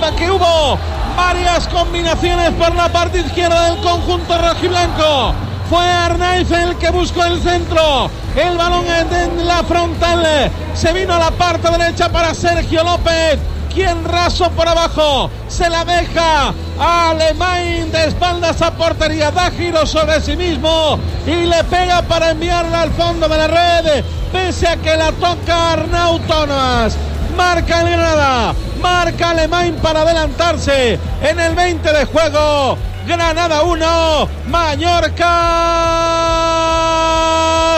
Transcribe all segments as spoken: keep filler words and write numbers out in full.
que hubo varias combinaciones por la parte izquierda del conjunto rojiblanco. Fue Arnaiz el que buscó el centro. El balón en la frontal se vino a la parte derecha para Sergio López, quien rasó por abajo, se la deja a Alemán de espaldas a portería, da giro sobre sí mismo y le pega para enviarla al fondo de la red, pese a que la toca Arnau Tonas. Marca el Granada, marca Alemán para adelantarse en el veinte de juego. Granada uno, Mallorca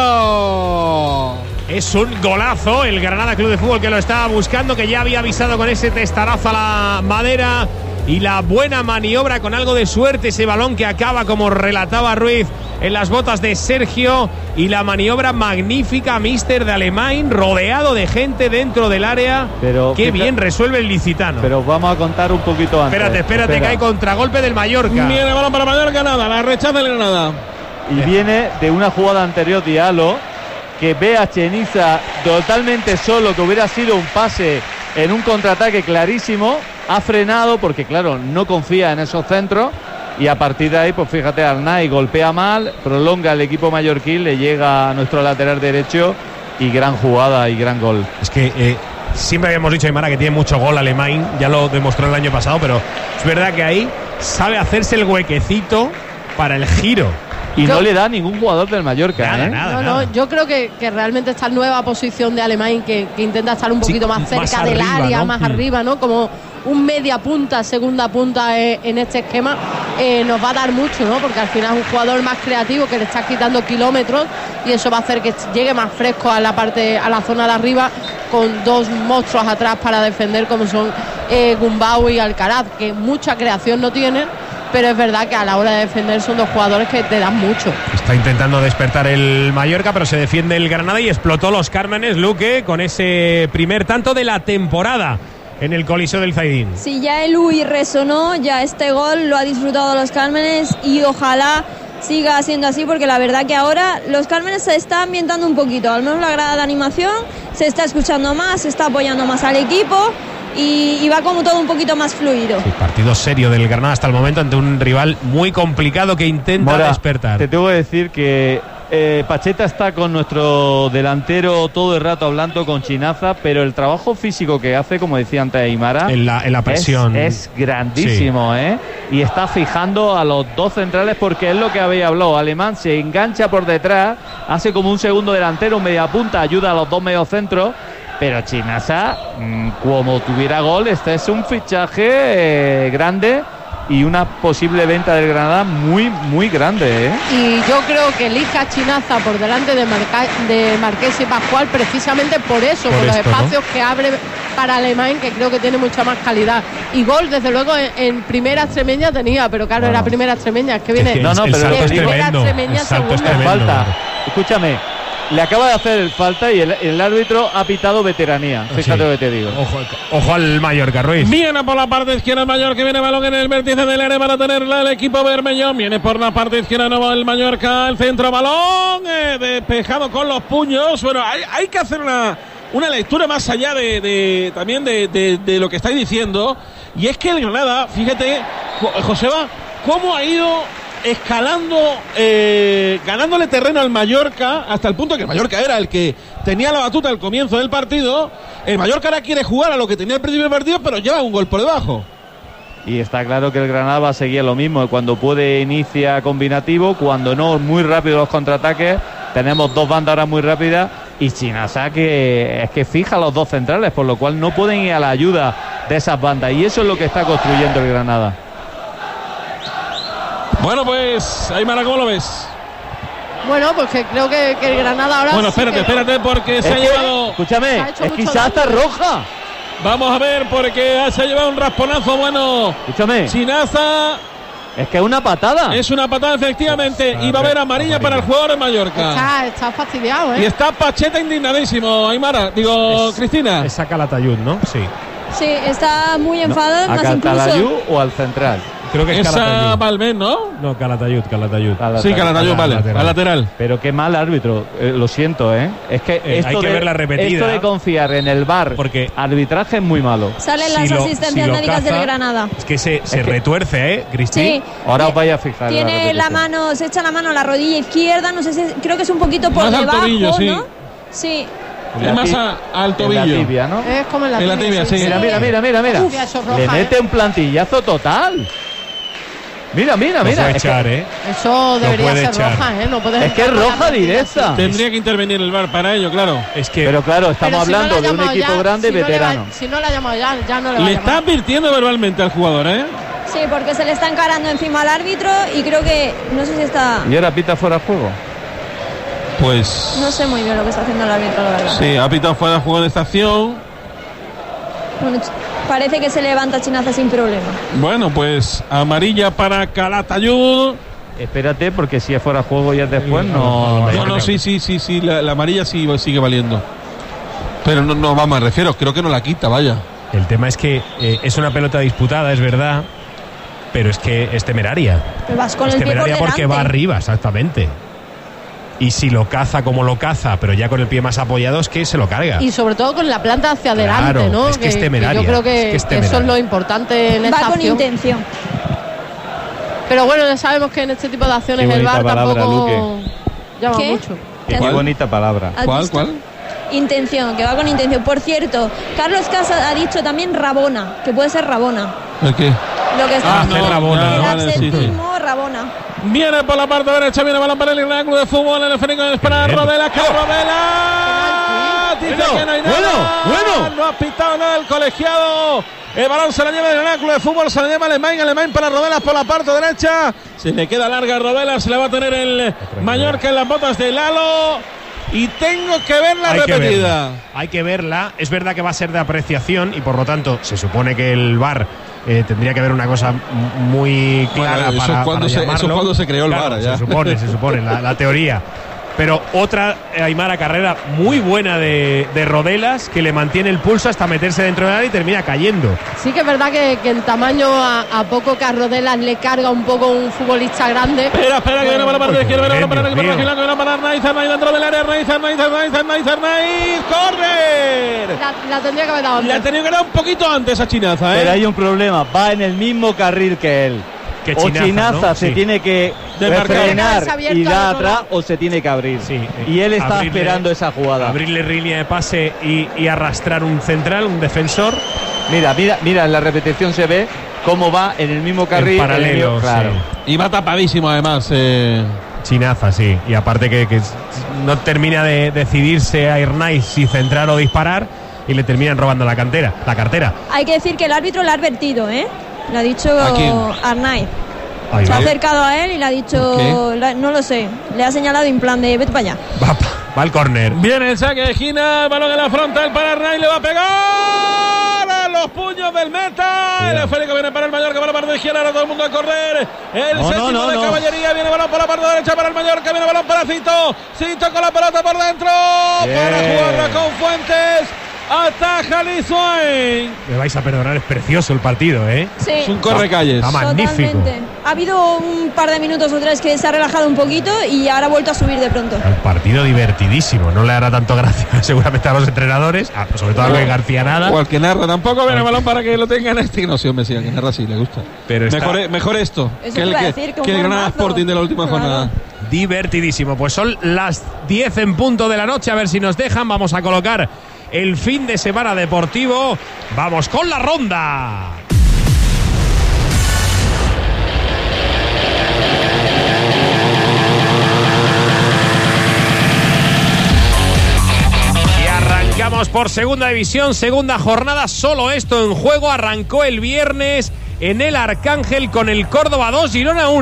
cero. Es un golazo el Granada Club de Fútbol, que lo estaba buscando, que ya había avisado con ese testarazo a la madera, y la buena maniobra con algo de suerte, ese balón que acaba, como relataba Ruiz, en las botas de Sergio, y la maniobra magnífica, míster de Alemán, rodeado de gente dentro del área. Pero qué bien resuelve el licitano. Pero vamos a contar un poquito antes. Espérate, espérate, Espera. que hay contragolpe del Mallorca. Viene el balón para Mallorca, nada, la rechaza el Granada. Y viene de una jugada anterior, Diallo, que ve a Cheniza totalmente solo, que hubiera sido un pase en un contraataque clarísimo, ha frenado porque claro, no confía en esos centros, y a partir de ahí, pues fíjate, Arnaiz golpea mal, prolonga el equipo mallorquín, le llega a nuestro lateral derecho, y gran jugada y gran gol. Es que eh, siempre habíamos dicho, Aymara, que tiene mucho gol Alemán, ya lo demostró el año pasado, pero es verdad que ahí sabe hacerse el huequecito para el giro. Y yo, no le da ningún jugador del Mallorca, nada, ¿eh? nada, no, nada. no, yo creo que, que realmente esta nueva posición de Alemán, que, que intenta estar un poquito sí, más cerca más del arriba, área, ¿no? más mm. arriba, ¿no? Como un media punta, segunda punta eh, en este esquema, eh, nos va a dar mucho, ¿no? Porque al final es un jugador más creativo, que le está quitando kilómetros, y eso va a hacer que llegue más fresco a la parte, a la zona de arriba, con dos monstruos atrás para defender, como son eh, Gumbau y Alcaraz, que mucha creación no tienen, pero es verdad que a la hora de defender son dos jugadores que te dan mucho. Está intentando despertar el Mallorca, pero se defiende el Granada, y explotó los Cármenes, Luque, con ese primer tanto de la temporada en el Coliseo del Zaidín. Si ya el U I resonó, ya este gol lo ha disfrutado los Cármenes, y ojalá siga siendo así, porque la verdad que ahora los Cármenes se está ambientando un poquito, al menos la grada de animación se está escuchando más, se está apoyando más al equipo, Y, y va como todo un poquito más fluido. Sí, partido serio del Granada hasta el momento ante un rival muy complicado que intenta Mora, despertar. Te tengo que decir que eh, Pacheta está con nuestro delantero todo el rato hablando con Chinaza, pero el trabajo físico que hace, como decía antes Aymara, en la, en la presión es, es grandísimo, sí. ¿eh? Y está fijando a los dos centrales, porque es lo que había hablado. Alemán se engancha por detrás, hace como un segundo delantero, un mediapunta, ayuda a los dos mediocentros. Pero Chinaza, como tuviera gol, este es un fichaje eh, grande, y una posible venta del Granada muy, muy grande, ¿eh? Y yo creo que elija Chinaza por delante de, Marca, de Marqués y Pascual, precisamente por eso, por, por los esto, espacios, ¿no?, que abre para Alemán, que creo que tiene mucha más calidad. Y gol, desde luego, en, en primera extremeña tenía, pero claro, bueno, era primera extremeña, es que viene... No, no, pero de primera extremeña, segunda. Falta, escúchame, le acaba de hacer falta, y el, el árbitro ha pitado veteranía. Fíjate, sí, lo que te digo. Ojo, ojo al Mallorca, Ruiz. Viene por la parte izquierda el Mallorca, viene balón en el vértice del área para tenerla el equipo bermellón. Viene por la parte izquierda no, el Mallorca, el centro, balón eh, despejado con los puños. Bueno, hay, hay que hacer una, una lectura más allá de, de también de, de, de lo que estáis diciendo. Y es que el Granada, fíjate, Joseba, cómo ha ido escalando, eh, ganándole terreno al Mallorca, hasta el punto que el Mallorca era el que tenía la batuta al comienzo del partido. El Mallorca ahora quiere jugar a lo que tenía al principio del partido, pero lleva un gol por debajo. Y está claro que el Granada va a seguir lo mismo. Cuando puede inicia combinativo, cuando no, muy rápido los contraataques. Tenemos dos bandas ahora muy rápidas, y Chinaza que es que fija los dos centrales, por lo cual no pueden ir a la ayuda de esas bandas, y eso es lo que está construyendo el Granada. Bueno, pues, Aymara, ¿cómo lo ves? Bueno, pues que creo que, que el Granada ahora... Bueno, espérate, sí que... espérate, porque es se ha que, llevado... Escúchame, es quizás hasta roja. Vamos a ver, porque se ha llevado un rasponazo, bueno... Escúchame. Chinaza... Es que es una patada. Es una patada, efectivamente. Y va a haber amarilla para el jugador de Mallorca. Está, está fastidiado, ¿eh? Y está Pacheta indignadísimo, Aymara. Digo, es, Cristina. Es a Calatayud, ¿no? Sí. Sí, está muy enfadado. ¿No? ¿A Calatayud o al central? Creo que es esa Calatayud. Valverde, ¿no? No, Calatayud, Calatayud. Calatayud. Sí, Calatayud, vale. lateral. Al lateral. Pero qué mal árbitro, eh, lo siento, ¿eh? Es que, Eh, esto, hay que de, ver la repetida. esto de confiar en el V A R, Porque arbitraje es muy malo. Salen Si las lo- asistencias si lo médicas caza, del Granada. Es que se, se Es que- retuerce, ¿eh, Cristín? Sí. Ahora os vais a fijar. en Tiene la repetición. mano, se echa la mano a la rodilla izquierda, no sé si, creo que es un poquito por Más al debajo, tobillo, sí. ¿no? Sí. En Es la más ti- a- al en tobillo. la tibia, ¿no? Es como en la En la tibia, sí. Mira, mira, mira, mira, mira. Uf, eso es roja, Le mete ¿eh? un plantillazo total. Mira, mira, Lo mira. puede Es que, echar, ¿eh? Eso debería puede ser echar. roja, ¿eh? No puedes es que es entrar con la roja plantilla directa. así. Tendría que intervenir el V A R para ello, claro. Es que Pero claro, estamos Pero si no hablando la ha de un llamado equipo ya, grande y si no le va- veterano. si no la ha llamado ya, ya no le va a Le está llamar. advirtiendo verbalmente al jugador, ¿eh? Sí, porque se le está encarando encima al árbitro y creo que, no sé si está, ¿Y ahora pita fuera de juego? Pues no sé muy bien lo que está haciendo el árbitro, la verdad. sí, ha pitado fuera de juego de esta acción. Bueno, ch- parece que se levanta Chinaza sin problema. Bueno, pues amarilla para Calatayud. Espérate, porque si es fuera de juego ya después Sí, no. no, No, yo no, creo sí, sí, sí, sí, la, la amarilla sí sigue valiendo. Pero no, no, vamos, me refiero, creo que no la quita, vaya. el tema es que eh, es una pelota disputada, es verdad, pero es que es temeraria. Pero vas con es el pie por temeraria porque va delante. arriba, exactamente. Y si lo caza como lo caza, pero ya con el pie más apoyado, es que se lo carga. Y sobre todo con la planta hacia adelante, Claro, ¿no? es que es temeraria, yo creo que, es que es que eso es temeraria. lo importante en esta Va con acción. intención. Pero bueno, ya sabemos que en este tipo de acciones Qué el V A R bonita palabra, tampoco llama ¿Qué? mucho. ¿Qué Qué has- bonita palabra. has ¿Cuál, visto? cuál? Intención, que va con intención. Por cierto, Carlos Casa ha dicho también Rabona, que puede ser Rabona. ¿El qué? Lo que está Ah, haciendo. no, Rabona, el ¿no? Vale, sí, sí. absentismo, Rabona. Viene por la parte derecha, viene balón para el Granada Club de Fútbol, el esférico de espera Bien. Rodela, que Rodela dice Bueno, que no hay nada. bueno, bueno. No ha pitado nada el colegiado. El balón se la lleva el Granada Club de Fútbol, se la lleva Alemán, Alemán para Rodelas por la parte derecha. Se le queda larga a Rodelas, se le va a tener el Mallorca en las botas de Lalo. Y tengo que ver la Hay que repetida. verla. Hay que verla. Es verdad que va a ser de apreciación y por lo tanto se supone que el V A R eh, tendría que ver una cosa m- muy clara Bueno, eso para, es cuando para se- eso es llamarlo. cuando se creó el Claro, V A R, ya. Se supone, se supone, la, la teoría. Pero otra eh, Aymara carrera muy buena de, de Rodelas que le mantiene el pulso hasta meterse dentro del área y termina cayendo. Sí que es verdad que, que en tamaño a, a poco que a Rodelas le carga un poco un futbolista grande. Espera, espera, que viene para la parte Uy, izquierda, viene bien, para el Dios equipo mío. rojiblanco, viene para Arnaiz, Arnaiz dentro del área, Arnaiz, Arnaiz, Arnaiz, Arnaiz, Arnaiz, ¡corre! La, la tendría que haber dado Le ha antes. tenido que dar un poquito antes a Chinaza, ¿eh? Pero hay un problema, va en el mismo carril que él. Que o Chinaza, Chinaza ¿no? se Sí. tiene que Desmarcar. frenar Quedarse abierto y al dar otro atrás lado. o se tiene que abrir. Sí, eh, y él está abrirle- esperando esa jugada. Abrirle línea de pase y, y arrastrar un central, un defensor. Mira, mira, mira, en la repetición se ve cómo va en el mismo carril. En paralelo, el- claro. sí. Y va tapadísimo, además. Eh. Chinaza, sí. Y aparte que, que no termina de decidirse a Irnaiz si centrar o disparar y le terminan robando la cantera, la cartera. Hay que decir que el árbitro le ha advertido, ¿eh? Le ha dicho ¿A quién? Arnaiz. Ahí Se ha va. acercado a él y le ha dicho, ¿Qué? la- no lo sé, le ha señalado en plan de vete para allá. Va, va al córner. Viene el saque de esquina, balón en la frontal para Arnaiz, le va a pegar a los puños del meta. El esférico viene para el Mallorca, para la parte izquierda, ahora todo el mundo a correr. El No, no, séptimo no, de no. caballería, viene balón por la parte derecha para el Mallorca, viene balón para Cito. Cito con la pelota por dentro, Bien. para jugarla con Fuentes. Ataja Lizuain. Me vais a perdonar, es precioso el partido, ¿eh? Sí, Es un correcalles. Está magnífico. totalmente. Ha habido un par de minutos o tres que se ha relajado un poquito y ahora ha vuelto a subir de pronto. El partido divertidísimo. No le hará tanto gracia seguramente a los entrenadores, a- sobre todo a Luis García Nada. O al que narra tampoco, viene el balón para que lo tengan este. No, sí, hombre, sí, al que narra sí le gusta. Pero está- mejor, mejor esto Eso que el, te iba a que, decir, que un que el Granada bombazo. Sporting de la última Claro. jornada. Divertidísimo. Pues son las diez en punto de la noche. A ver si nos dejan. Vamos a colocar el fin de semana deportivo. Vamos con la ronda. Y arrancamos por segunda división, segunda jornada. Solo esto en juego. Arrancó el viernes en el Arcángel con el Córdoba dos, Girona uno.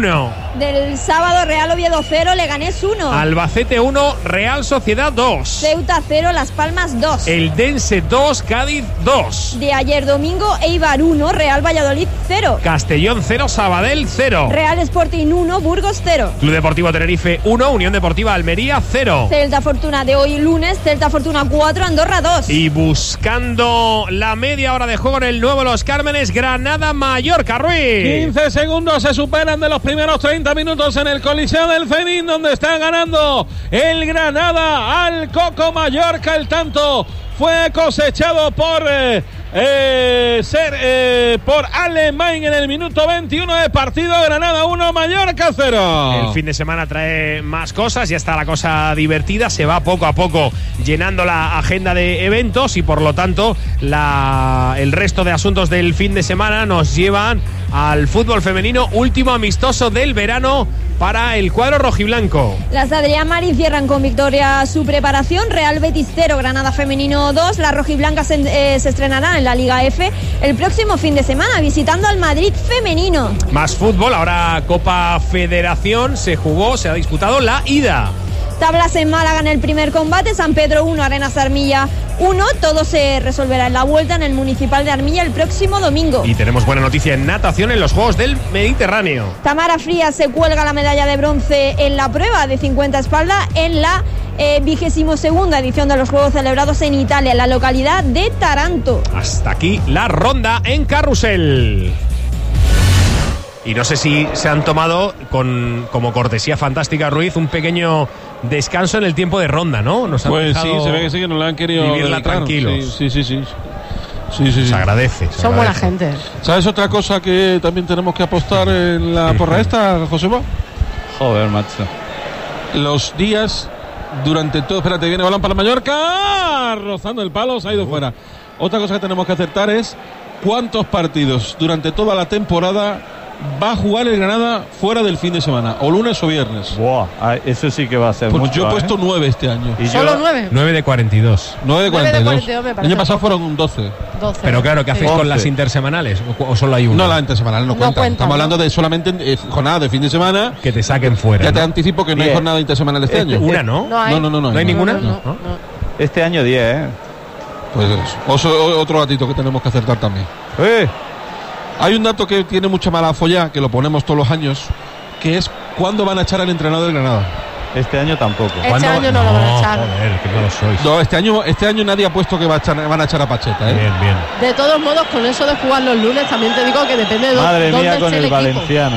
del sábado, Real Oviedo cero, Leganés uno. Albacete uno, Real Sociedad dos. Ceuta cero, Las Palmas dos. El Dense dos, Cádiz dos. De ayer domingo, Eibar uno, Real Valladolid cero. Castellón cero, Sabadell cero. Real Sporting uno, Burgos cero. Club Deportivo Tenerife uno, Unión Deportiva Almería cero. Celta Fortuna de hoy lunes, Celta Fortuna cuatro, Andorra dos. Y buscando la media hora de juego en el nuevo Los Cármenes, Granada Mallorca, Ruiz. quince segundos se superan de los primeros treinta minutos en el Coliseo del Fedín, donde está ganando el Granada al Coco Mallorca. El tanto fue cosechado por eh, eh, ser eh, por Alemán en el minuto veintiuno de partido. Granada uno, Mallorca cero. El fin de semana trae más cosas, ya está la cosa divertida, se va poco a poco llenando la agenda de eventos y por lo tanto la, el resto de asuntos del fin de semana nos llevan al fútbol femenino, último amistoso del verano para el cuadro rojiblanco. Las de Adrián Marín cierran con victoria su preparación. Real Betis cero, Granada femenino dos. Las rojiblancas se, eh, se estrenarán en la Liga F el próximo fin de semana visitando al Madrid femenino. Más fútbol, ahora Copa Federación, se jugó, se ha disputado la ida. Tablas en Málaga en el primer combate, San Pedro uno, Arenas Armilla uno. Todo se resolverá en la vuelta en el Municipal de Armilla el próximo domingo. Y tenemos buena noticia en natación en los Juegos del Mediterráneo. Tamara Frías se cuelga la medalla de bronce en la prueba de cincuenta espalda en la eh, vigésimo segunda edición de los Juegos celebrados en Italia, en la localidad de Taranto. Hasta aquí la ronda en carrusel. Y no sé si se han tomado, con como cortesía fantástica, Ruiz, un pequeño descanso en el tiempo de ronda, ¿no? Nos han pues sí, se ve que sí, que nos la han querido vivirla dedicar. tranquilos. Sí, sí, sí. sí, sí, sí. Se agradece. Se Son agradece. buena gente. ¿Sabes otra cosa que también tenemos que apostar en la porra esta, Joseba? Joder, macho. Los días durante todo. Espérate, viene balón para Mallorca. Rozando el palo, se ha ido fuera. Otra cosa que tenemos que acertar es cuántos partidos durante toda la temporada va a jugar el Granada fuera del fin de semana, o lunes o viernes. Buah, eso sí que va a ser Pues mucho, yo he ¿eh? puesto nueve este año. Y ¿Solo yo, nueve? nueve de cuarenta y dos. nueve de nueve de cuarenta y dos. cuarenta y dos me El parece año pasado poco. fueron doce. doce. Pero claro, ¿qué hacéis Sí. con las once. intersemanales? ¿O, o solo hay una? No, la intersemanal no, No cuenta. cuentan, Estamos ¿no? hablando de solamente eh, jornada de fin de semana. Que te saquen fuera. Ya te ¿no? anticipo que no hay Bien. jornada intersemanal este Este- año. Una, ¿no? No hay. No, no, no, no. ¿No hay ninguna? No, no, No. no. este año diez, ¿eh? Pues eso. Oso- otro datito que tenemos que acertar también. ¡Eh! Hay un dato que tiene mucha mala folla, que lo ponemos todos los años, que es cuándo van a echar al entrenador del Granada. Este año tampoco. Este ¿Cuándo? año no lo van a echar. Joder, que no lo sois. No, este año, este año nadie ha puesto que va a echar- van a echar a Pacheta, ¿eh? Bien, bien. De todos modos, con eso de jugar los lunes, también te digo que depende de dó- Madre dónde mía esté con el equipo. valenciano.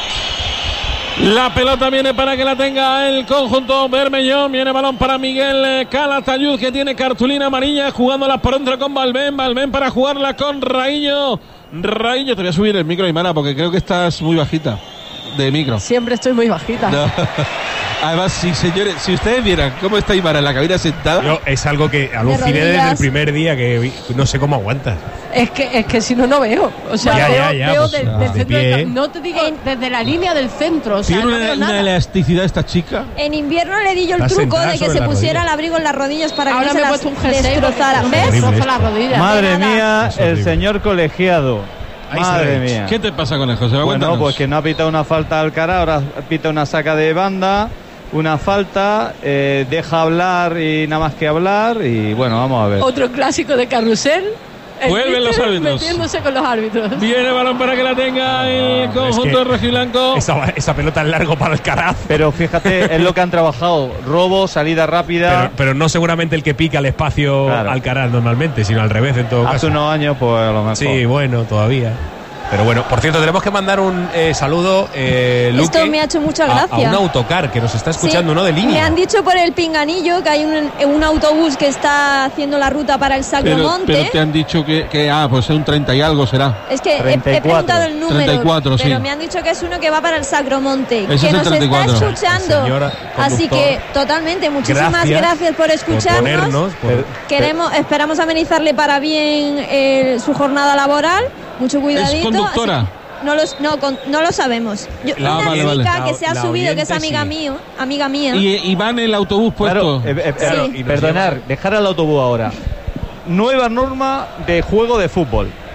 La pelota viene para que la tenga el conjunto Bermellón. Viene balón para Miguel eh, Calatayud, que tiene cartulina amarilla, jugándola por dentro con Balbén. Balbén para jugarla con Raíño. Raíño, te voy a subir el micro, Aymara, porque creo que estás muy bajita de micro. Siempre estoy muy bajita. No. Además, si señores, si ustedes vieran cómo está Aymara en la cabina sentada. Yo, es algo que aluciné desde el rodillas. primer día, que vi- no sé cómo aguantas. Es que, es que si no, no veo. O sea, Ya, veo, ya, ya, veo pues, de- ah, del de centro pie, del ¿eh? campo. No te digo desde la línea del centro. O sea, Tiene no una, veo una nada. elasticidad esta chica. En invierno le di yo el Estás truco sentada de que sobre se la pusiera rodilla. el abrigo en las rodillas para que Ahora no me se he las puesto un jersey destrozara. porque ¿Ves? horrible destrozo esto. las rodillas. Madre nada. mía, Es el horrible. señor colegiado. Ahí Madre estáis. mía. ¿Qué te pasa con el José? Bueno, Cuéntanos. pues que no ha pitado una falta al cara, ahora pita una saca de banda, una falta, eh, deja hablar y nada más que hablar y bueno, vamos a ver. Otro clásico de carrusel. el Vuelven los Mister árbitros. Metiéndose con los árbitros. Viene balón para que la tenga el es conjunto que- rojiblanco. Esa, esa pelota es largo para el Caraz. Pero fíjate, es lo que han trabajado, robo, salida rápida. Pero, pero no seguramente el que pica el espacio Claro. al Caraz normalmente, sino al revés en todo Hace caso. unos años, pues a lo mejor. Sí, bueno, todavía. Pero bueno, por cierto, tenemos que mandar un eh, saludo, eh, Luque, Esto me ha hecho mucha a- gracia. A, un autocar que nos está escuchando, Sí, uno de línea. Me han dicho por el Pinganillo que hay un, un autobús que está haciendo la ruta para el Pero, Sacromonte. pero te han dicho que, que ah, pues es un treinta y algo será. Es que he, treinta y he preguntado cuatro. el número, treinta y cuatro, pero sí. me han dicho que es uno que va para el Sacromonte, Ese es que el nos treinta y cuatro. está escuchando. Señora Así conductor, que totalmente, muchísimas gracias gracias, por por escucharnos. ponernos, por- Pero- Queremos, esperamos amenizarle para bien eh, su jornada laboral. Mucho cuidadito. ¿Es conductora? Así- no, los, no, con- no lo sabemos. Yo- Ah, una vale, chica vale. que se ha La subido, que es oyente, amiga sí. mío, amiga mía. Y, y va en el autobús puesto. Claro, eh, eh, claro, Sí. y perdonar, dejar al autobús ahora. Nueva norma de juego de fútbol.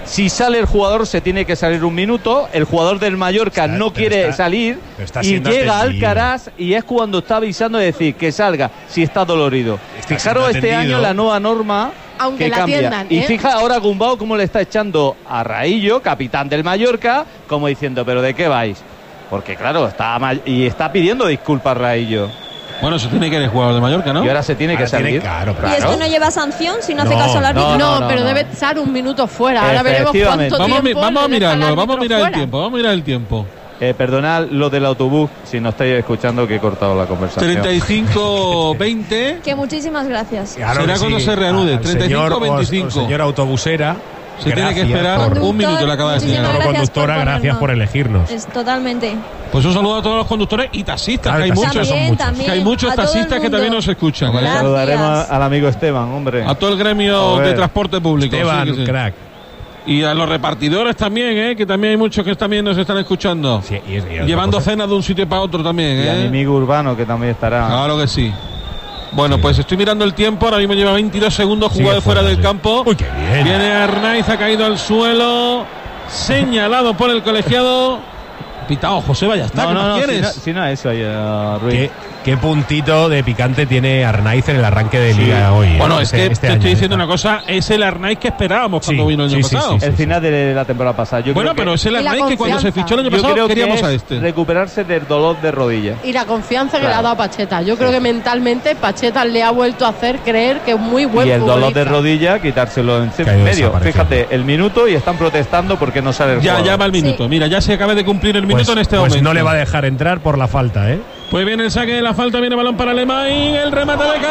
Si sale el jugador, se tiene que salir un minuto. El jugador del Mallorca Está- no pero quiere está- salir pero está y siendo llega atendido. Alcaraz y es cuando está avisando de decir que salga si está dolorido. Está Fijaros siendo este atendido. año la nueva norma Aunque que la cambia. atiendan, Y ¿eh? fija ahora Gumbau cómo le está echando a Raillo, capitán del Mallorca, como diciendo, ¿pero de qué vais? Porque claro, está mal, y está pidiendo disculpas Raillo. Bueno, eso tiene que ir el jugador de Mallorca, ¿no? Y ahora se tiene Ahora que salir. tiene- claro, ¿Y claro. esto no lleva sanción si no, hace No, caso al árbitro? no, No, no, pero no. debe estar un minuto fuera. Ahora veremos Efectivamente. cuánto Vamos a, mi- tiempo. vamos a le deja el mirarlo, vamos a árbitro mirar el fuera. tiempo, vamos a mirar el tiempo. Eh, perdonad lo del autobús, si no estáis escuchando que he cortado la conversación. treinta y cinco veinte. Que muchísimas gracias. Claro Será que cuando sí. se reanude, Al treinta y cinco señor o- veinticinco. o señora autobusera, Se tiene que gracias esperar por- un minuto, le acaba de Muchísimas señalar. gracias conductora, por gracias ponernos. por elegirnos. Es totalmente. Pues un saludo a todos los conductores y taxistas, Claro, que hay taxistas muchos. son También, muchos. también. Que hay muchos a todo el taxistas que mundo. también nos escuchan. Le Gracias. saludaremos al amigo Esteban, hombre. A todo el gremio A de ver. transporte público. Esteban, sí que sí. crack. Y a los repartidores también, ¿eh? Que también hay muchos que también nos están escuchando. Sí, y- y otra Llevando cosa- cenas de un sitio para otro también, Y a mi ¿eh? amigo Urbano, que también estará. Claro que sí. Bueno, pues estoy mirando el tiempo. Ahora mismo lleva veintidós segundos Sigue jugado fuera fuera, del sí. campo. Uy, qué bien. Viene Arnaiz, ha caído al suelo. Señalado por el colegiado. Pitao, Joseba, ya está. No, ¿Qué no, más no, si quieres? no, si no es eso, eh, Ruiz. ¿Qué, qué puntito de picante tiene Arnaiz en el arranque de liga hoy. Bueno, eh, es este- que este te año, estoy diciendo ¿eh? una cosa. Es el Arnaiz que esperábamos cuando Sí, vino el año sí, sí, pasado. sí, El final de la temporada pasada. Yo Bueno, creo pero que, es el Y la Arnaiz que cuando se confianza. fichó el año yo pasado creo que queríamos es a este. recuperarse del dolor de rodilla. Y la confianza que Claro. le ha dado a Pacheta. Yo creo que mentalmente Pacheta le ha vuelto a hacer creer que es muy buen Y el dolor de futbolista. rodilla, quitárselo en Que ha ido medio. desapareciendo. Fíjate, el minuto y están protestando porque no sale el Ya, jugador. ya va el minuto. Sí. Mira, ya se acaba de cumplir el minuto Pues, en este pues momento. no le va a dejar entrar por la falta, ¿eh? Pues viene el saque de la falta, viene el balón para Alemán y el remate de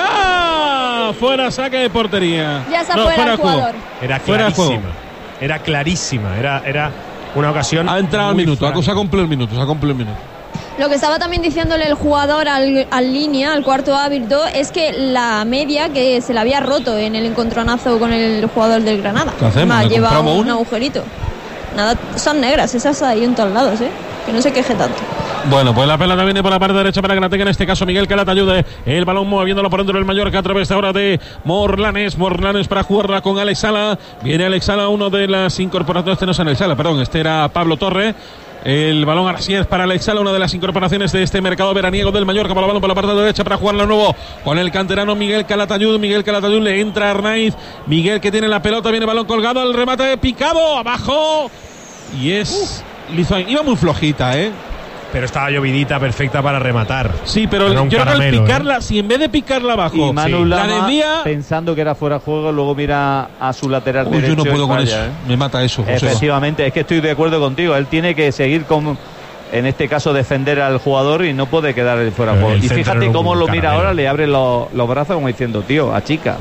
cabeza. Fuera, saque de portería. Ya está No, fuera el de juego. jugador. Era Fuera de juego. clarísima. Era clarísima. Era, era una ocasión. Ha entrado al muy minuto, franca. se ha cumplido el minuto, se ha cumplido el minuto. Lo que estaba también diciéndole el jugador al, al línea, al cuarto árbitro, es que la media que se le había roto en el encontronazo con el jugador del Granada. ¿Qué hacemos? Más, ¿Le lleva compramos un una? agujerito. Nada, son negras, esas ahí en todos lados, ¿eh? Que no se queje tanto. Bueno, pues la pelota viene por la parte derecha para que la tenga en este caso Miguel Calatayud. El balón moviéndolo por dentro del Mallorca a través ahora de Morlanes. Morlanes para jugarla con Alex Sala. Viene Alex Sala, uno de las incorporaciones. Este no es Alex Sala, perdón, este era Pablo Torre. El balón ahora sí es para Alex Sala, una de las incorporaciones de este mercado veraniego del Mallorca. Para el balón por la parte derecha para jugarla de nuevo con el canterano Miguel Calatayud. Miguel Calatayud le entra a Arnaiz. Miguel que tiene la pelota, viene el balón colgado. El remate picado abajo. Y es. Lizoain. Iba muy flojita, ¿eh? Pero estaba llovidita, perfecta para rematar. Sí, pero Era yo un creo que al caramelo, picarla, si en vez de picarla abajo, Y Manu sí, la Lama, desvía. pensando que era fuera de juego, luego mira a su lateral Uy, derecho. yo no puedo y con falla, eso. ¿eh? Me mata eso, José. Efectivamente, es que estoy de acuerdo contigo. Él tiene que seguir con, en este caso, defender al jugador y no puede quedar el fuera de Pero juego. el Y centro fíjate era un cómo lo mira caramelo. ahora, le abre los, los brazos como diciendo, tío, achica.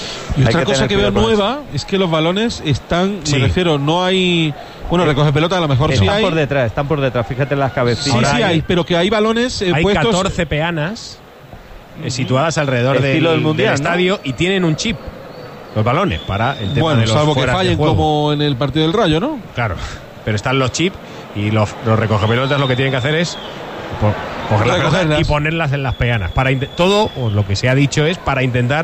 Y Hay otra que cosa tener que veo cuidado con nueva es que los balones están, Sí. me refiero, no hay. Bueno, recoge pelota, a lo mejor sí Están hay. por detrás, están por detrás. Fíjate en las Sí, cabecillas. Ahora sí hay- hay, pero que hay balones eh, Hay puestos. catorce peanas eh, situadas alrededor del, Estilo del del Mundial, ¿no? estadio y tienen un chip. Los balones para el tema Bueno, de los salvo que fueras de fallen juego. como en el partido del Rayo, ¿no? Claro, pero están los chips y los, los recogepelotas lo que tienen que hacer es po- coger las Recogerlas. pelotas y ponerlas en las peanas. Para inte- todo o lo que se ha dicho es para intentar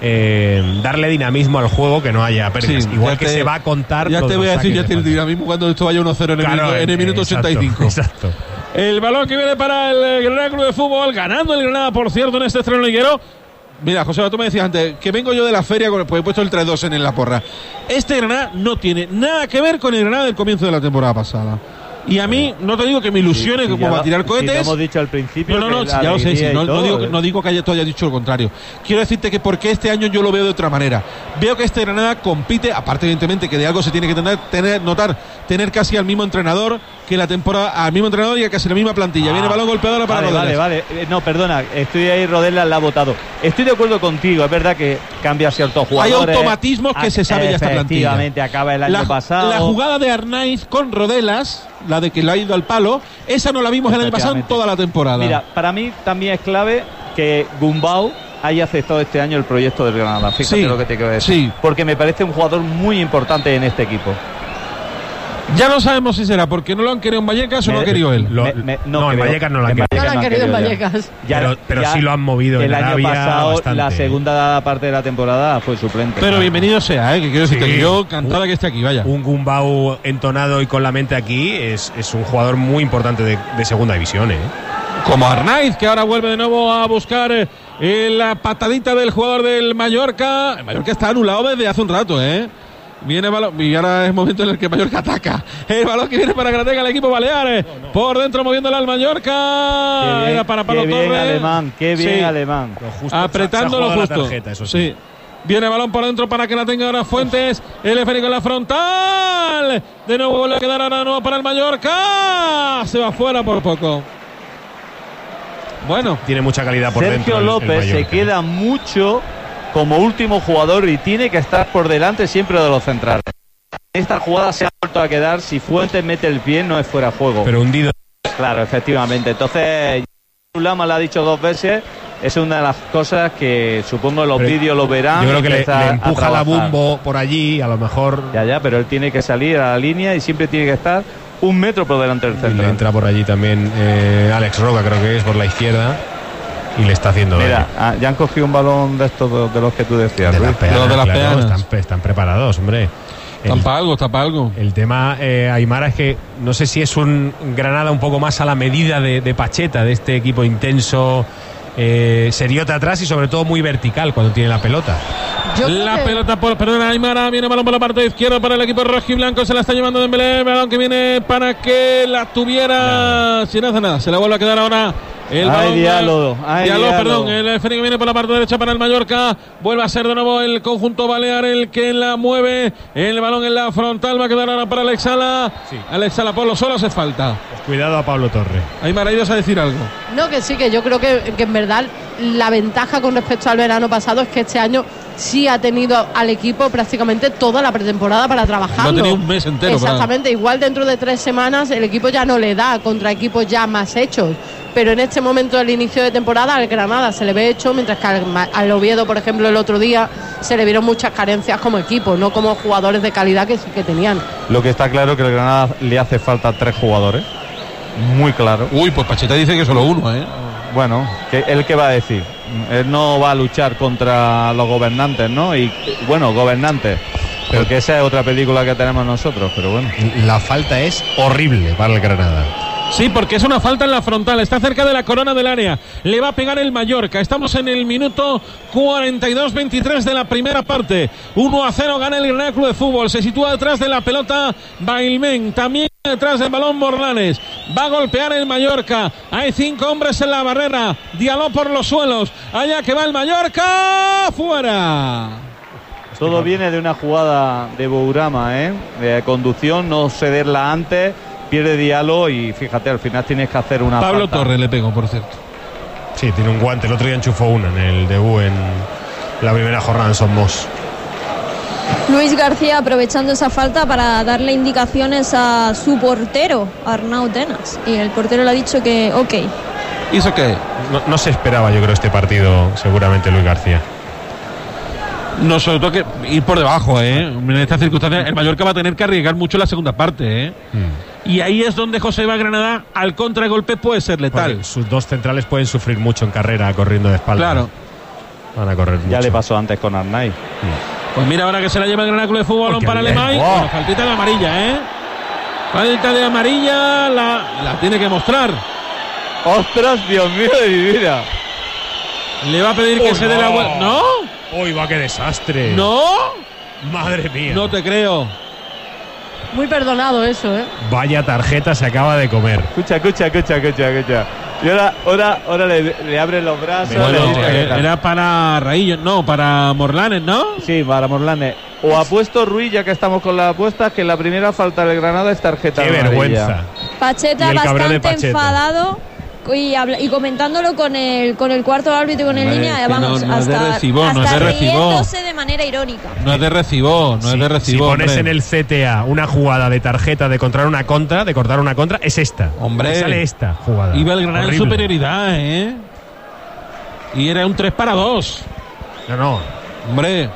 eh, darle dinamismo al juego, que no haya pérdidas. Sí, Igual ya que te- se va a contar. Ya los te voy a dos decir, ya saques te de el falta. dinamismo cuando esto vaya uno cero en el, Claro, minuto, en el minuto exacto, ochenta y cinco. Exacto. El balón que viene para el Granada Club de Fútbol, ganando el Granada, por cierto, en este estreno liguero. Mira, José, tú me decías antes que vengo yo de la feria, con, pues he puesto el tres dos en la porra. Este Granada no tiene nada que ver con el Granada del comienzo de la temporada pasada. Y a mí, no te digo que me ilusione Sí, sí, como ya va a lo- tirar sí, lo cohetes. hemos dicho al principio. No, no, no, que sí, la ya lo sé, sí, alegría y no, no todo, digo, ¿eh? no digo que haya, tú hayas dicho lo contrario. Quiero decirte que porque este año yo lo veo de otra manera. Veo que este Granada compite, aparte evidentemente que de algo se tiene que tener, tener notar, tener casi al mismo entrenador que la temporada, al mismo entrenador y a casi la misma plantilla. Ah, Viene balón golpeadora para Vale, vale, Rodelas. vale. Eh, No, perdona, estoy ahí, Rodela la ha votado. Estoy de acuerdo contigo, es verdad que cambia ciertos Hay jugadores. automatismos que Ah, se sabe ya esta plantilla. Efectivamente, acaba el año La, pasado. la jugada de Arnaiz con Rodelas, la de que le ha ido al palo, esa no la vimos el año pasado en Efectivamente. toda la temporada. Mira, para mí también es clave que Gumbau haya aceptado este año el proyecto del Granada. Fíjate Sí, lo que te quiero decir. sí. Porque me parece un jugador muy importante en este equipo. Ya no sabemos si será porque no lo han querido en Vallecas o no lo ha querido él. Lo, me, me, no, no en Vallecas no lo han querido. No lo han querido en Vallecas. Ya, pero pero ya sí lo han movido. El en año Arabia pasado, bastante. la segunda parte de la temporada fue suplente. Pero bienvenido sea, ¿eh? Que quiero decirte sí. que yo cantada que esté aquí, vaya. Un Gumbau entonado y con la mente aquí es, es un jugador muy importante de, de segunda división, ¿eh? Como Arnaiz, que ahora vuelve de nuevo a buscar eh, la patadita del jugador del Mallorca. El Mallorca está anulado desde hace un rato, ¿eh? Viene balón, y ahora es momento en el que Mallorca ataca. El balón que viene para Gratega, el equipo balear. No, no. Por dentro moviéndole al Mallorca. Qué bien, Era para Pablo qué bien Torres. Alemán, qué bien sí. alemán. Lo justo, apretando lo justo. Tarjeta, eso sí. sí. Viene balón por dentro para que la tenga ahora Fuentes. El esférico en la frontal. De nuevo vuelve a quedar ahora de nuevo para el Mallorca. Se va fuera por poco. Bueno, tiene mucha calidad por Sergio dentro. Sergio López el, el se queda mucho como último jugador y tiene que estar por delante siempre de los centrales. Esta jugada se ha vuelto a quedar. Si Fuentes mete el pie, no es fuera de juego. Pero hundido. Claro, efectivamente. Entonces, Lama lo ha dicho dos veces. Es una de las cosas que supongo los vídeos lo verán. Yo creo que le, le empuja la Bumbo por allí, a lo mejor. Ya, ya, pero él tiene que salir a la línea y siempre tiene que estar un metro por delante del centro. Le entra por allí también eh, Alex Roca, creo que es, por la izquierda. Y le está haciendo. Mira, ah, ya han cogido un balón de estos de, de los que tú decías. De las peanas, de las claro, peanas. Están, están preparados, hombre. Están para algo, está para algo. El tema, eh, Aymara, es que no sé si es un Granada un poco más a la medida de, de Pacheta, de este equipo intenso, eh, seriote atrás y sobre todo muy vertical cuando tiene la pelota. Yo la que... pelota por, perdón, Aymara, viene balón por la parte izquierda para el equipo rojiblanco, se la está llevando Dembélé, balón que viene para que la tuviera, sin hacer nada, se la vuelve a quedar ahora. El balón, Diallo, Diallo, perdón, el esférico viene por la parte derecha para el Mallorca, vuelve a ser de nuevo el conjunto balear el que la mueve, el balón en la frontal va a quedar ahora para Alex Sala, sí. Alex Sala por los solos hace falta. Pues cuidado a Pablo Torre. Aymara, ibas a decir algo. No, que sí, que yo creo que, que en verdad la ventaja con respecto al verano pasado es que este año sí ha tenido al equipo prácticamente toda la pretemporada para trabajarlo. No ha tenido un mes entero. Exactamente, para... igual dentro de tres semanas el equipo ya no le da contra equipos ya más hechos. Pero en este momento del inicio de temporada al Granada se le ve hecho, mientras que al, al Oviedo, por ejemplo, el otro día se le vieron muchas carencias como equipo, no como jugadores de calidad que sí que tenían. Lo que está claro es que al Granada le hace falta tres jugadores, muy claro. Uy, pues Pacheta dice que solo uno, ¿eh? Bueno, ¿qué, ¿él qué va a decir? Él no va a luchar contra los gobernantes, ¿no? Y bueno, gobernantes, porque esa es otra película que tenemos nosotros, pero bueno. La falta es horrible para el Granada. Sí, porque es una falta en la frontal, está cerca de la corona del área, le va a pegar el Mallorca, estamos en el minuto cuarenta y dos veintitrés de la primera parte, uno a cero gana el Granada Club de Fútbol, se sitúa detrás de la pelota Bailmen, también detrás del balón Morlanes, va a golpear el Mallorca, hay cinco hombres en la barrera, Diallo por los suelos, allá que va el Mallorca, fuera. Todo viene de una jugada de Bourama, ¿eh? De conducción, no cederla antes. Pierde Diallo y fíjate, al final tienes que hacer una Pablo falta. Torres le pegó, por cierto. Sí, tiene un guante, el otro día enchufó una en el debut en la primera jornada en Somos. Luis García aprovechando esa falta para darle indicaciones a su portero, Arnau Tenas, y el portero le ha dicho que ok. ¿Hizo qué? No, no se esperaba, yo creo, este partido, seguramente, Luis García. No, sobre todo que ir por debajo, ¿eh? En esta circunstancia, el Mallorca va a tener que arriesgar mucho la segunda parte, ¿eh? Mm. Y ahí es donde José Iba Granada, al contragolpe, puede ser letal. Porque sus dos centrales pueden sufrir mucho en carrera, corriendo de espalda. Claro. Van a correr mucho. Ya le pasó antes con Arnaiz. Mm. Pues mira, ahora que se la lleva el Granada Club de Fútbol oh, para Alemán. Wow. Bueno, faltita de amarilla, ¿eh? Falta de amarilla, la, la tiene que mostrar. ¡Ostras, Dios mío de mi vida! Le va a pedir que oh, se no. dé la vuelta. ¿No? ¡Uy, va, qué desastre! ¿No? Madre mía. No te creo. Muy perdonado eso, ¿eh? Vaya tarjeta se acaba de comer. Escucha, escucha, escucha, escucha, escucha. Y ahora, ahora, ahora le, le abren los brazos. Bueno, le era, era para Raillo, no, para Morlanes, ¿no? Sí, para Morlanes. O ha puesto Ruiz, ya que estamos con las apuestas, que la primera falta del Granada es tarjeta ¡qué amarilla. vergüenza! Pacheta bastante Pacheta. enfadado. Y, habla, y comentándolo con el con el cuarto árbitro y con el línea, vamos, no, no hasta, es de recibo, hasta no es de riéndose de manera irónica. No es de recibo, no si, es de recibo. Si pones hombre. en el C T A una jugada de tarjeta de controlar una contra, de cortar una contra, es esta. Hombre, sale esta jugada. Iba el Granada en superioridad, ¿eh? Y era un tres para dos. No, no. Hombre.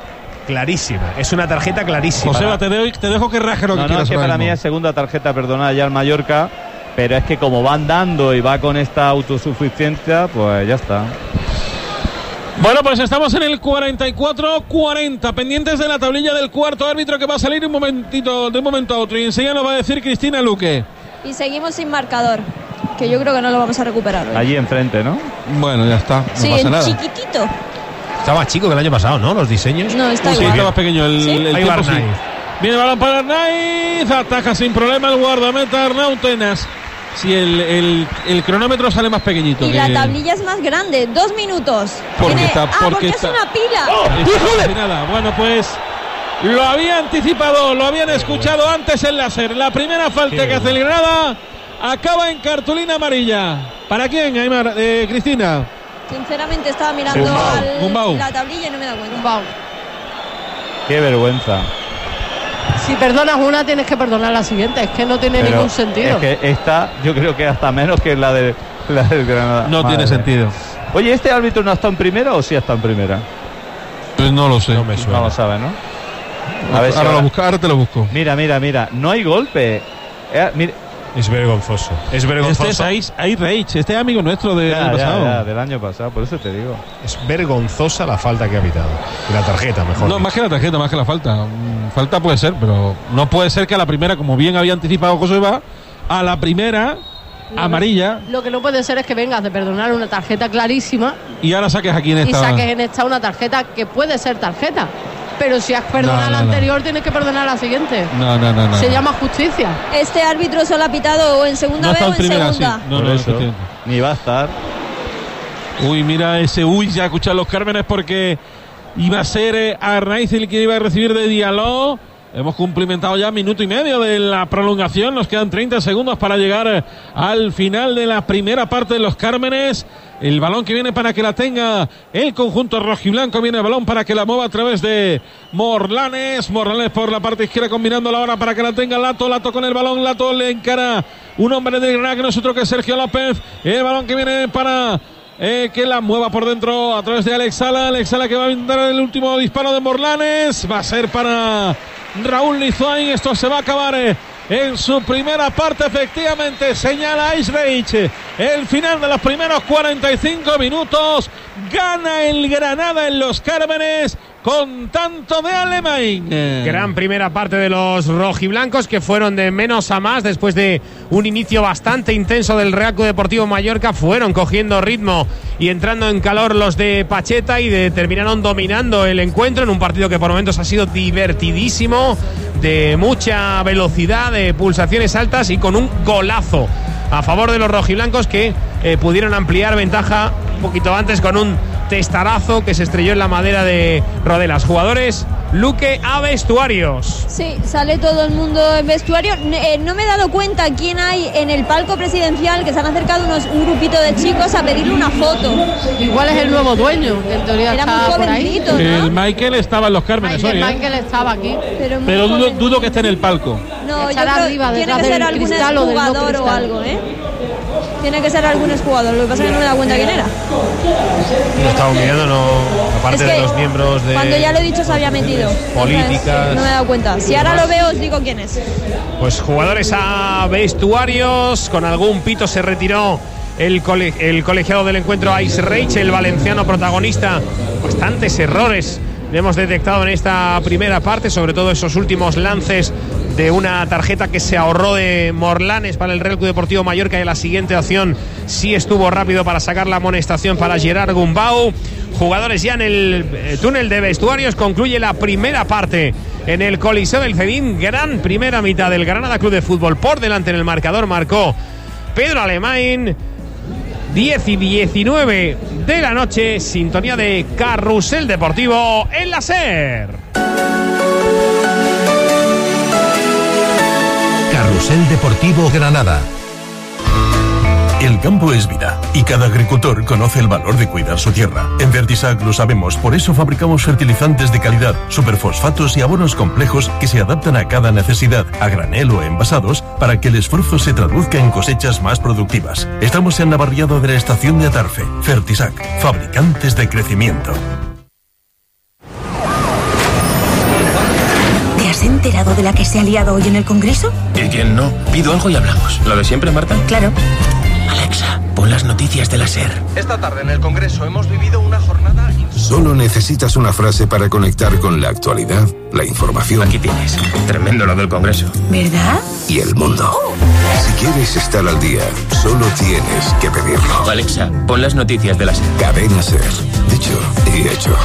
clarísima. Es una tarjeta clarísima. Joseba, te, de, te dejo que raje lo no, que no, quieras. Es que para mí es segunda tarjeta perdonada ya al Mallorca, pero es que como van dando y va con esta autosuficiencia, pues ya está. Bueno, pues estamos en el cuarenta y cuatro cuarenta, pendientes de la tablilla del cuarto árbitro que va a salir un momentito, de un momento a otro, y enseguida nos va a decir Cristina Luque. Y seguimos sin marcador, que yo creo que no lo vamos a recuperar hoy. Allí enfrente, ¿no? Bueno, ya está, no sí, pasa nada. Chiquitito. Está más chico que el año pasado, ¿no? Los diseños. No, está sí, igual. está más pequeño el, ¿Sí? el, el Ahí tiempo, va sí. Arnaiz. Viene el balón para Arnaiz, ataja sin problema el guardameta Arnau Tenas. Si sí, el, el, el cronómetro sale más pequeñito. Y que... la tablilla es más grande, dos minutos. Porque Tiene... está, ah, porque, porque está... es una pila. ¡Oh, nada! Bueno, pues lo había anticipado, lo habían escuchado antes el láser. La primera falta Qué que hace el Granada acaba en cartulina amarilla. ¿Para quién, Aymar? Eh, Cristina. Sinceramente estaba mirando al, la tablilla y no me da cuenta. Gumbau. Qué vergüenza. Si perdonas una, tienes que perdonar la siguiente. Es que no tiene Pero ningún sentido. Es que esta, yo creo que hasta menos que la, de, la del Granada. No Madre. tiene sentido. Oye, ¿este árbitro no ha estado en primera o sí ha estado en primera? Pues no lo sé. No me suena. No lo sabe, ¿no? A ver si ahora, ahora... lo busco, ahora te lo busco. Mira, mira, mira. No hay golpe. Eh, mira. Es vergonzoso. Es vergonzoso. Este es Ice Rage, este es amigo nuestro del Ya, año ya, pasado. ya, del año pasado, por eso te digo. Es vergonzosa la falta que ha pitado. Y la tarjeta, mejor. No, dicho. más que la tarjeta, más que la falta. Falta puede ser, pero no puede ser que a la primera, como bien había anticipado Joseba, a la primera amarilla. Lo que no puede ser es que vengas de perdonar una tarjeta clarísima y ahora saques aquí en esta. Y saques en esta una tarjeta que puede ser tarjeta. Pero si has perdonado no, no, la anterior, no. tienes que perdonar la siguiente. No, no, no. no Se no. llama justicia. Este árbitro solo ha pitado o en segunda no vez o en primera, segunda. Sí. No, Por no, eso, no, ni va a estar. Uy, mira ese uy, ya escuchan los Cármenes porque iba a ser eh, Arnaiz el que iba a recibir de Diallo. Hemos cumplimentado ya minuto y medio de la prolongación. Nos quedan treinta segundos para llegar al final de la primera parte de los Cármenes. El balón que viene para que la tenga el conjunto rojiblanco. Viene el balón para que la mueva a través de Morlanes. Morlanes por la parte izquierda combinando la hora para que la tenga Lato. Lato con el balón. Lato le encara un hombre de Granada que no es otro que Sergio López. El balón que viene para... Eh, que la mueva por dentro a través de Alex Sala. Alex Sala que va a dar el último disparo de Morlanes. Va a ser para Raúl Lizoain. Esto se va a acabar eh, en su primera parte. Efectivamente señala Ice Rage el final de los primeros cuarenta y cinco minutos. Gana el Granada en los Cármenes con tanto de Alemán. Gran primera parte de los rojiblancos que fueron de menos a más después de un inicio bastante intenso del Real Club Deportivo Mallorca. Fueron cogiendo ritmo y entrando en calor los de Pacheta y de, terminaron dominando el encuentro en un partido que por momentos ha sido divertidísimo, de mucha velocidad, de pulsaciones altas y con un golazo a favor de los rojiblancos que eh, pudieron ampliar ventaja un poquito antes con un testarazo que se estrelló en la madera de Rodelas. Jugadores, Luque a vestuarios. Sí, sale todo el mundo en vestuario. Eh, no me he dado cuenta quién hay en el palco presidencial, que se han acercado unos, un grupito de chicos a pedirle una foto. Igual es el nuevo dueño, que en teoría era está muy por ahí. jovencito, ¿no? El Michael estaba en los Cármenes Michael, hoy, ¿eh? Michael estaba aquí. Pero, Pero dudo, dudo que esté en el palco. No, yo Estará creo arriba, que tiene detrás que ser del algún cristal o del no exjugador o cristal. algo, ¿eh? Tiene que ser algún exjugador, lo que pasa es que no me da cuenta quién era. Lo estaba mirando, no, aparte Es que de los miembros de... Cuando ya lo he dicho se había metido. Políticas. Entonces, no me he dado cuenta. Si ahora lo veo os digo quién es. Pues jugadores a vestuarios, con algún pito se retiró el, cole, el colegiado del encuentro Ice Rage, el valenciano protagonista. Bastantes errores hemos detectado en esta primera parte, sobre todo esos últimos lances de una tarjeta que se ahorró de Morlanes para el Real Club Deportivo Mallorca, y la siguiente acción sí estuvo rápido para sacar la amonestación para Gerard Gumbau. Jugadores ya en el eh, túnel de vestuarios. Concluye la primera parte en el Coliseo del Cedín. Gran primera mitad del Granada Club de Fútbol. Por delante en el marcador marcó Pedro Alemán. diez y diecinueve de la noche. Sintonía de Carrusel Deportivo en la SER. Carrusel Deportivo Granada. El campo es vida y cada agricultor conoce el valor de cuidar su tierra. En Fertisac lo sabemos, por eso fabricamos fertilizantes de calidad, superfosfatos y abonos complejos que se adaptan a cada necesidad, a granel o envasados, para que el esfuerzo se traduzca en cosechas más productivas. Estamos en la barriada de la estación de Atarfe. Fertisac, fabricantes de crecimiento. enterado de la que se ha liado hoy en el Congreso? ¿Y quién no? Pido algo y hablamos. ¿Lo de siempre, Marta? Claro. Alexa, pon las noticias de la SER. Esta tarde en el Congreso hemos vivido una jornada... Solo necesitas una frase para conectar con la actualidad, la información. Aquí tienes. Tremendo lo del Congreso. ¿Verdad? Y el mundo. Si quieres estar al día, solo tienes que pedirlo. Alexa, pon las noticias de la SER. Cadena SER. Dicho y hecho.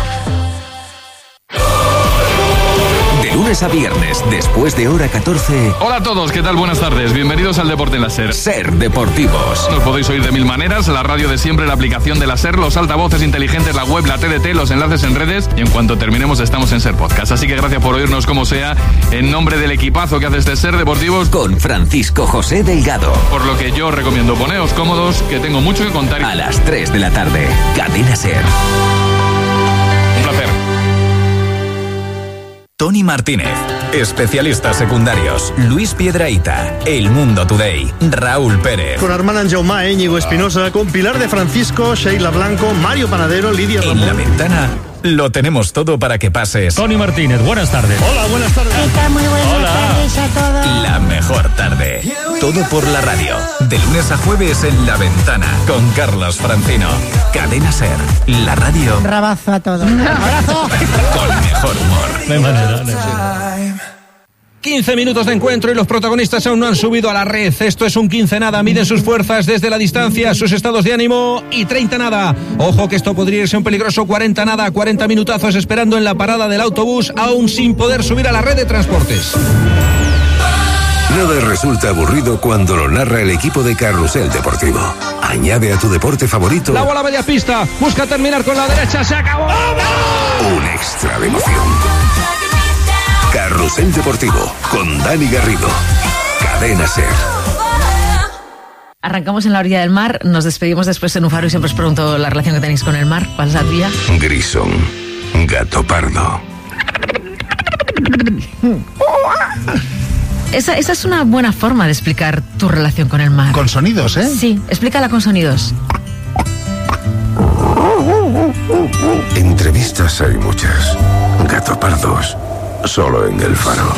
De lunes a viernes, después de hora catorce. Hola a todos, ¿qué tal? Buenas tardes. Bienvenidos al Deporte en la SER. SER Deportivos. Nos podéis oír de mil maneras, la radio de siempre, la aplicación de la SER, los altavoces inteligentes, la web, la T D T, los enlaces en redes, y en cuanto terminemos estamos en SER Podcast. Así que gracias por oírnos como sea, en nombre del equipazo que hace este SER Deportivos. Con Francisco José Delgado. Por lo que yo os recomiendo, poneos cómodos, que tengo mucho que contar. A las tres de la tarde, Cadena SER. Un placer. Tony Martínez, especialistas secundarios, Luis Piedrahita, El Mundo Today, Raúl Pérez. Con Armand Jaume, Íñigo Espinosa, con Pilar de Francisco, Sheila Blanco, Mario Panadero, Lidia Ramón. En La Ventana lo tenemos todo para que pases. Tony Martínez, buenas tardes. Hola, buenas tardes. Muy buenas Hola. tardes a todos. La mejor tarde. Todo por la radio. De lunes a jueves en La Ventana. Con Carlos Francino. Cadena SER. La radio. Rabazo a todos. Abrazo. Con mejor humor. No hay manera, no hay. quince minutos de encuentro y los protagonistas aún no han subido a la red. Esto es un quince nada. Miden sus fuerzas desde la distancia, sus estados de ánimo, y treinta nada. Ojo que esto podría irse un peligroso cuarenta nada. cuarenta minutazos esperando en la parada del autobús, aún sin poder subir a la red de transportes. Nada resulta aburrido cuando lo narra el equipo de Carrusel Deportivo. Añade a tu deporte favorito La bola media pista, busca terminar con la derecha, se acabó. un extra de emoción. Carrusel Deportivo con Dani Garrido. Cadena SER. Arrancamos en la orilla del mar, nos despedimos después en un faro y siempre os pregunto la relación que tenéis con el mar. ¿Cuál es la tuya? Grisón. Gato pardo. Esa, esa es una buena forma de explicar tu relación con el mar. Con sonidos, ¿eh? Sí, explícala con sonidos. Entrevistas hay muchas. Gato pardos. Solo en El Faro.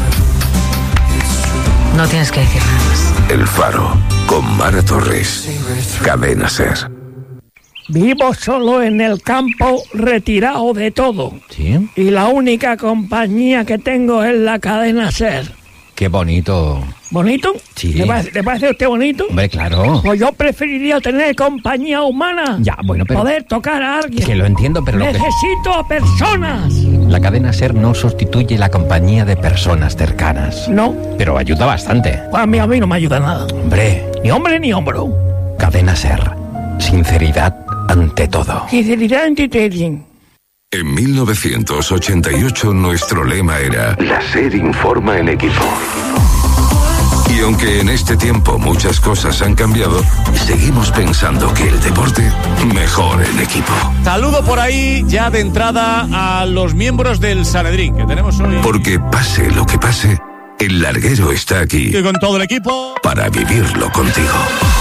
No tienes que decir nada más. El Faro, con Mara Torres. Cadena SER. Vivo solo en el campo, retirado de todo. ¿Sí? Y la única compañía que tengo es la Cadena SER. Qué bonito. ¿Bonito? Sí. ¿Le parece, ¿le parece a usted bonito? Hombre, claro. Pues yo preferiría tener compañía humana. Ya, bueno, pero... Poder tocar a alguien. Que lo entiendo, pero... Necesito lo que... a personas. La Cadena SER no sustituye la compañía de personas cercanas. No. Pero ayuda bastante. Pues a mí, a mí no me ayuda nada. Hombre. Ni hombre ni hombro. Cadena SER. Sinceridad ante todo. Sinceridad ante todo. En mil novecientos ochenta y ocho nuestro lema era La SER informa en equipo. Y aunque en este tiempo muchas cosas han cambiado, seguimos pensando que el deporte mejor en equipo. Saludo por ahí ya de entrada a los miembros del Sanedrín que tenemos hoy. Porque pase lo que pase, el larguero está aquí. Y con todo el equipo. Para vivirlo contigo.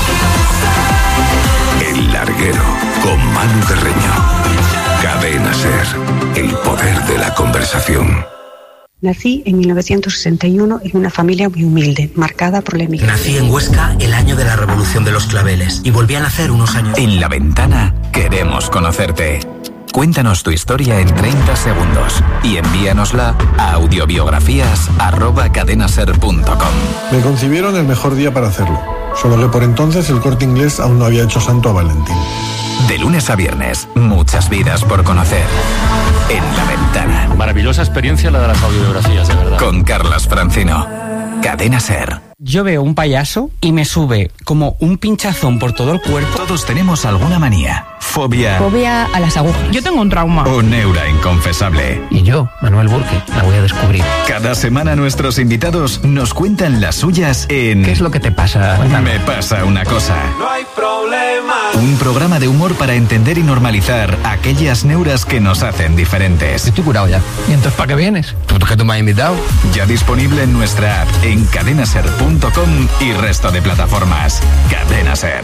El larguero con Manu Carreño. Cadena SER, el poder de la conversación. Nací en mil novecientos sesenta y uno en una familia muy humilde, marcada por la emigración. Nací en Huesca el año de la Revolución de los Claveles y volví a nacer unos años. En La Ventana queremos conocerte. Cuéntanos tu historia en treinta segundos y envíanosla a audiobiografías arroba cadenaser punto com. Me concibieron el mejor día para hacerlo. Solo que por entonces el Corte Inglés aún no había hecho santo a Valentín. De lunes a viernes, muchas vidas por conocer. En La Ventana. Maravillosa experiencia la de las audiografías, de verdad. Con Carlos Francino. Cadena SER. Yo veo un payaso y me sube como un pinchazón por todo el cuerpo. Todos tenemos alguna manía, fobia... Fobia a las agujas. Yo tengo un trauma. O neura inconfesable. Y yo, Manuel Burke, la voy a descubrir. Cada semana nuestros invitados nos cuentan las suyas en... ¿Qué es lo que te pasa? Me pasa una cosa. No hay problema. Un programa de humor para entender y normalizar aquellas neuras que nos hacen diferentes. Estoy curado ya. ¿Y entonces para qué vienes? ¿Tú que tú me has invitado? Ya disponible en nuestra app, en cadenaser punto com y resto de plataformas. Cadena SER.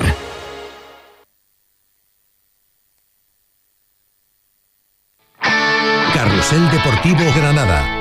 Carrusel Deportivo Granada.